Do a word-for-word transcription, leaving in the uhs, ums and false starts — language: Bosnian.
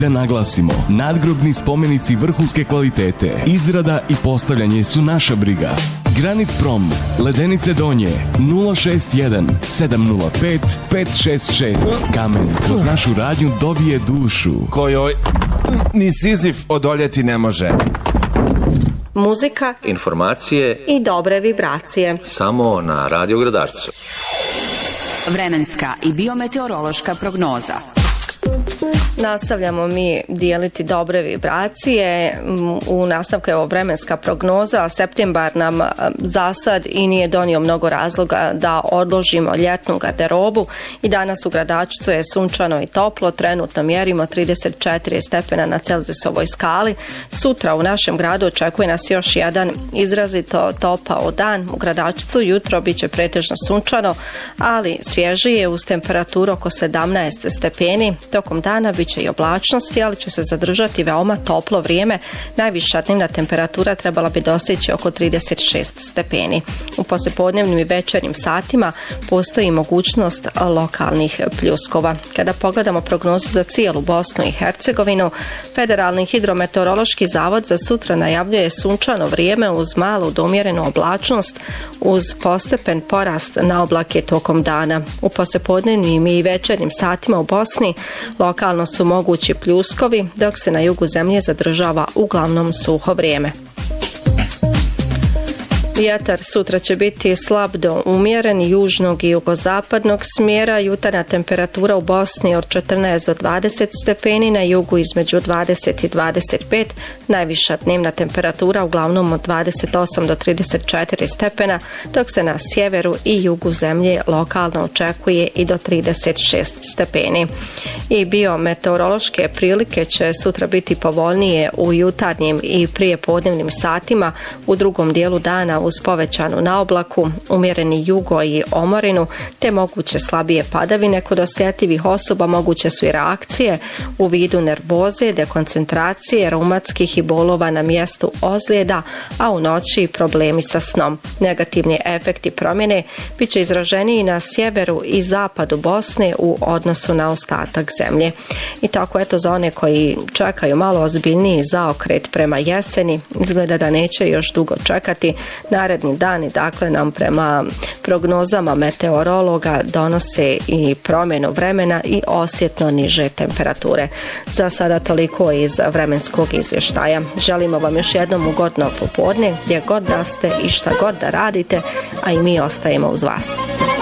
Da naglasimo, nadgrobni spomenici vrhunske kvalitete, izrada i postavljanje su naša briga. Granit Prom, Ledenice Donje, nula šest jedan sedam nula pet pet šest šest. Kamen kroz našu radnju dobije dušu kojoj ni Sizif odoljeti ne može. Muzika, informacije i dobre vibracije. Samo na Radio Gradarcu. Vremenska i biometeorološka prognoza. Nastavljamo mi dijeliti dobre vibracije. U nastavku je ovo vremenska prognoza. Septembar nam za sad i nije donio mnogo razloga da odložimo ljetnu garderobu i danas u Gradačcu je sunčano i toplo. Trenutno mjerimo trideset četiri stepena na Celzijusovoj skali. Sutra u našem gradu očekuje nas još jedan izrazito topao dan. U Gradačcu jutro bit će pretežno sunčano, ali svježije uz temperaturu oko sedamnaest stepeni. Tokom dana bit će i oblačnosti, ali će se zadržati veoma toplo vrijeme. Najviša dnevna temperatura trebala bi doseći oko trideset šest stepeni. U poslijepodnevnim i večernjim satima postoji mogućnost lokalnih pljuskova. Kada pogledamo prognozu za cijelu Bosnu i Hercegovinu, Federalni hidrometeorološki zavod za sutra najavljuje sunčano vrijeme uz malu do umjerenu oblačnost uz postepen porast na oblake tokom dana. U poslijepodnevnim i večernjim satima u Bosni lokalno su mogući pljuskovi, dok se na jugu zemlje zadržava uglavnom suho vrijeme. Vjetar sutra će biti slab do umjeren južnog i jugozapadnog smjera. Jutarnja temperatura u Bosni od četrnaest do dvadeset stepeni, na jugu između dvadeset i dvadeset pet. Najviša dnevna temperatura uglavnom od dvadeset osam do trideset četiri stepena, dok se na sjeveru i jugu zemlje lokalno očekuje i do trideset šest stepeni. I biometeorološke prilike će sutra biti povoljnije u jutarnjim i prijepodnevnim satima, u drugom dijelu dana uz povećanu naoblaku, umjereni jugo i omorinu, te moguće slabije padavine. Kod osjetljivih osoba moguće su i reakcije u vidu nervoze, dekoncentracije, reumatskih i bolova na mjestu ozljeda, a u noći problemi sa snom. Negativni efekti promjene bit će izraženiji na sjeveru i zapadu Bosne u odnosu na ostatak zemlje. I tako eto, za one koji čekaju malo ozbiljniji zaokret prema jeseni, izgleda da neće još dugo čekati. Naredni dani, dakle, nam prema prognozama meteorologa donose i promjenu vremena i osjetno niže temperature. Za sada toliko iz vremenskog izvještaja. Želimo vam još jednom ugodno popodne, gdje god da ste i šta god da radite, a i mi ostajemo uz vas.